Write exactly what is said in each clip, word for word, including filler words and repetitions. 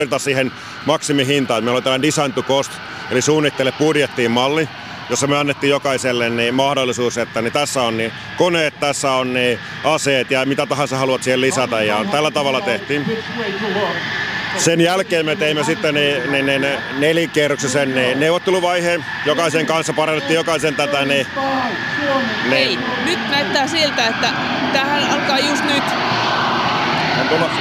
siihen maksimihintaan. Meillä oli tällainen design to cost, eli suunnittele budjettiin malli, jossa me annettiin jokaiselle niin mahdollisuus, että niin tässä on niin koneet, tässä on niin aseet ja mitä tahansa haluat siihen lisätä. Ja tällä tavalla tehtiin. Sen jälkeen me teimme sitten niin, niin, niin, nelikierroksisen niin neuvotteluvaiheen. Jokaisen kanssa parannettiin jokaisen tätä. Niin, niin. Ei, nyt näyttää siltä, että tämähän alkaa just nyt. On tulossa.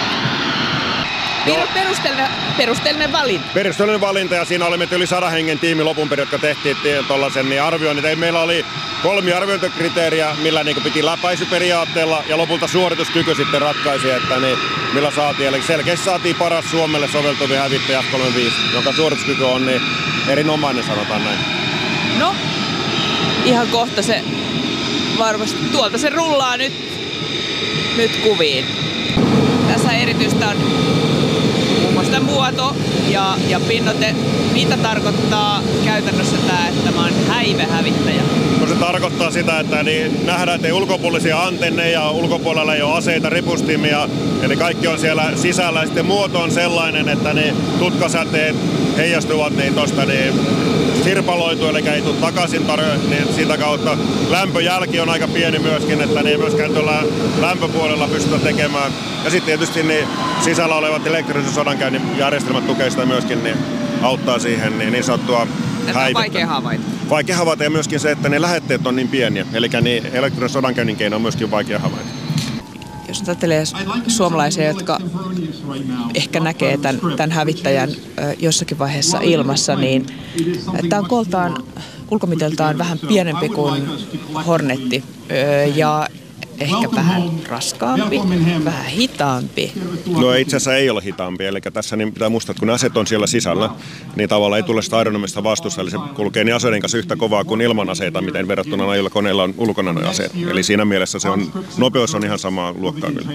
No. Perusteellinen, perusteellinen valinta. Perusteellinen valinta ja siinä oli meitä yli sadan hengen tiimi lopun perin, jotka tehtiin tuollaisen niin arvioinnit. Meillä oli kolme arviointikriteeriä, millä niin piti läpäisyperiaatteella ja lopulta suorituskyky sitten ratkaisi, että niin, millä saatiin. Eli selkeästi saatiin paras Suomelle soveltuvia hävittäjä F kolmekymmentäviisi, jonka suorituskyky on niin erinomainen, sanotaan näin. No, ihan kohta se varmasti tuolta se rullaa nyt, nyt kuviin. Tässä erityistä on muun muassa muoto ja, ja pinnoite. Mitä tarkoittaa käytännössä tämä, että tämä on häivehävittäjä? No se tarkoittaa sitä, että niin nähdään, että ei ulkopuolisia antenneja, ulkopuolella ei ole aseita, ripustimia, eli kaikki on siellä sisällä. Ja sitten muoto on sellainen, että niin tutkasäteet heijastuvat niin tuosta niin sirpaloitu, eli ei tule takaisin tarjo- niin sitä kautta lämpöjälki on aika pieni myöskin, että niin myöskään tuolla lämpöpuolella pystytään tekemään. Ja sitten tietysti niin sisällä olevat elektrisen sodankäynnin järjestelmät tukee sitä myöskin, niin auttaa siihen niin, niin sanottua häivettä. Vaikea havaita. Vaikea havaita ja myöskin se, että ne lähetteet on niin pieniä, eli niin elektrisen sodankäynnin keino on myöskin vaikea havaita. Jos ajattelee suomalaisia, jotka ehkä näkee tämän, tämän hävittäjän jossakin vaiheessa ilmassa, niin tämä on kooltaan ulkomiteltaan vähän pienempi kuin Hornetti ja ehkä vähän raskaampi, vähän hitaampi. No itse asiassa ei ole hitaampi, eli tässä niin pitää muistaa, että kun aseet on siellä sisällä, niin tavallaan ei tule sitä aerodynamista vastusta, eli se kulkee niin aseiden kanssa yhtä kovaa kuin ilman aseita, miten verrattuna näillä koneilla on ulkona nuo aseet. Eli siinä mielessä se on, nopeus on ihan samaa luokkaa kyllä.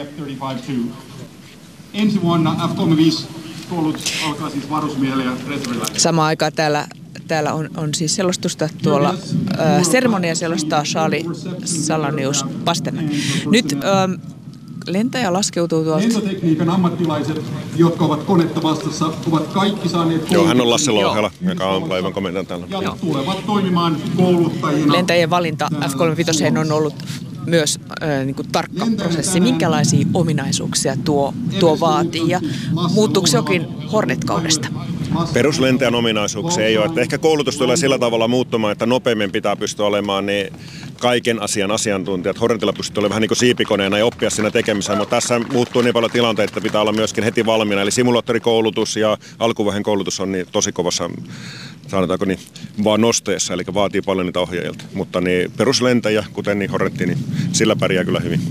Ensi vuonna F kolmekymmentäviisi koulutus alkaa siis varusmiehelle ja reserviläisille. Samaan aikaan täällä Täällä on, on siis selostusta tuolla, äh, seremonia selostaa Charlie Salonius Pasternak. Nyt ähm, lentäjä laskeutuu tuolta. Lentotekniikan ammattilaiset, jotka ovat konetta vastassa, ovat kaikki saaneet... Joo, hän on Lasse Louhela, joka on laivan komentajan täällä. Ja tulevat toimimaan kouluttajina. Lentäjien valinta F kolmekymmentäviisi on ollut myös äh, niin kuin tarkka prosessi. Minkälaisia ominaisuuksia tuo, tuo vaatii ja muuttuuko jokin Hornet-kaudesta? Peruslentäjän ominaisuuksia ei ole. Että ehkä koulutus tulee sillä tavalla muuttumaan, että nopeammin pitää pystyä olemaan niin kaiken asian asiantuntijat. Hornetilla pystyy olemaan vähän niin kuin siipikoneena ja oppia siinä tekemiseen, mutta tässä muuttuu niin paljon tilanteita, että pitää olla myöskin heti valmiina. Eli simulaattorikoulutus ja alkuvaiheen koulutus on niin tosi kovassa, sanotaanko niin, vaan nosteessa, eli vaatii paljon niitä ohjaajilta. Mutta niin peruslentäjä, kuten niin Hornetti, niin sillä pärjää kyllä hyvin.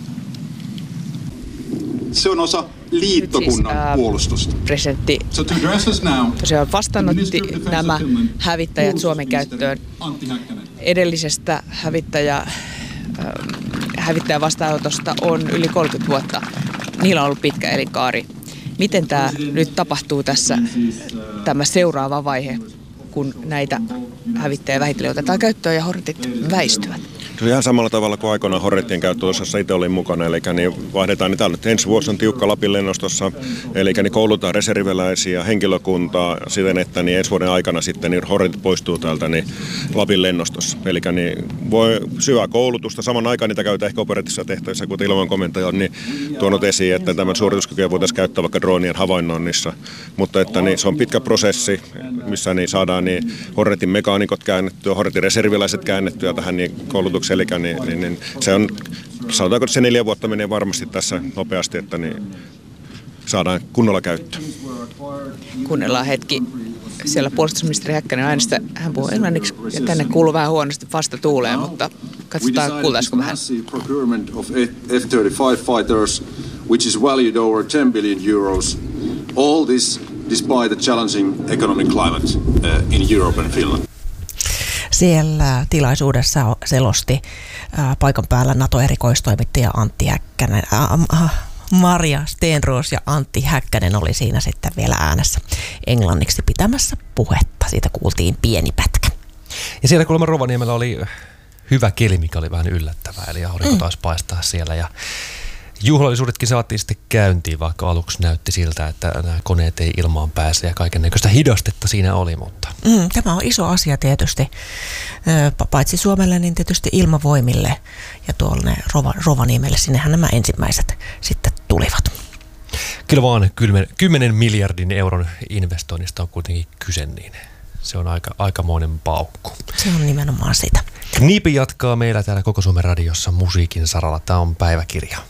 Se on osa liittokunnan siis, ää, puolustusta. Presidentti tosiaan vastaanotti nämä hävittäjät Suomen käyttöön edellisestä hävittäjä, äh, hävittäjän vastaanotosta on yli kolmekymmentä vuotta. Niillä on ollut pitkä elinkaari. Miten tämä nyt tapahtuu tässä, tämä seuraava vaihe, kun näitä hävittäjä vähitellen otetaan käyttöön ja Hornetit väistyvät? Se on ihan samalla tavalla kuin aikoinaan Hornetien käyttöosassa itse olin mukana, eli niin vaihdetaan niitä nyt ensi vuosi on tiukka Lapin lennostossa, eli niin koulutaan reserviläisiä, henkilökuntaa siten, että niin ensi vuoden aikana sitten niin Hornetit poistuu täältä niin Lapin lennostossa. Eli niin voi syvää koulutusta, saman aikaan niitä käytetään ehkä operatiivisissa tehtävissä, kuten ilman komentaja on niin tuonut esiin, että tämän suorituskykyä voitaisiin käyttää vaikka droonien havainnoinnissa, mutta että niin se on pitkä prosessi, missä niin saadaan niin Hornetin mekaanikot käännettyä, Hornetin reserviläiset käännettyä tähän niin koulutukseen. Eli niin, niin, niin, se on, sanotaanko, että se neljä vuotta menee varmasti tässä nopeasti, että niin saadaan kunnolla käyttöön. Kuunnellaan hetki. Siellä puolustusministeri Häkkänen äänestä, hän puhuu englanniksi ja tänne kuuluu vähän huonosti vasta tuuleen, mutta katsotaan kuultaisiko vähän. Procurement of F thirty-five fighters, which is valued over ten billion euros. All this despite the challenging economic climate uh, in Europe and Finland. Siellä tilaisuudessa selosti ää, paikan päällä NATO-erikoistoimittaja Antti Häkkänen, ää, ää, Maria Stenroos ja Antti Häkkänen oli siinä sitten vielä äänessä englanniksi pitämässä puhetta. Siitä kuultiin pieni pätkä. Ja siellä kuulemma Rovaniemellä oli hyvä keli, mikä oli vähän yllättävää, eli aurinko taas paistaa siellä ja Juhlallisuudetkin saatiin sitten käyntiin, vaikka aluksi näytti siltä, että nämä koneet ei ilmaan pääse ja kaikennäköistä hidastetta siinä oli. Mutta. Mm, tämä on iso asia tietysti, paitsi Suomelle, niin tietysti ilmavoimille ja tuolle Rova, Rovaniemelle. Sinnehän nämä ensimmäiset sitten tulivat. Kyllä vaan kymmenen miljardin euron investoinnista on kuitenkin kyse, niin se on aika, aikamoinen paukku. Se on nimenomaan sitä. Knipi jatkaa meillä täällä Koko Suomen radiossa musiikin saralla. Tämä on Päiväkirja.